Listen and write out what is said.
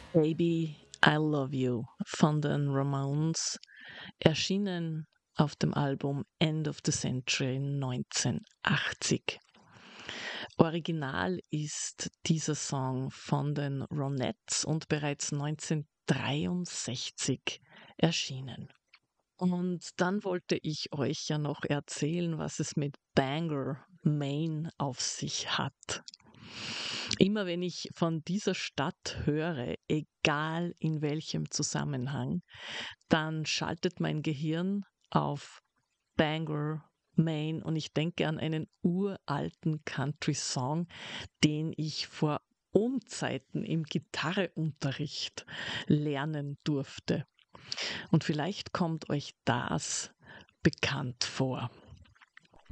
Baby, I Love You von den Ramones, erschienen auf dem Album End of the Century 1980. Original ist dieser Song von den Ronettes und bereits 1963 erschienen. Und dann wollte ich euch ja noch erzählen, was es mit Bangor, Maine auf sich hat. Immer wenn ich von dieser Stadt höre, egal in welchem Zusammenhang, dann schaltet mein Gehirn auf Bangor, Maine und ich denke an einen uralten Country-Song, den ich vor Unzeiten im Gitarreunterricht lernen durfte. Und vielleicht kommt euch das bekannt vor.